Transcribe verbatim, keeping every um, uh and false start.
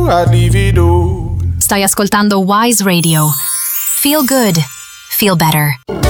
you, I'd leave it all. Stai ascoltando Wise Radio. Feel good. Feel better.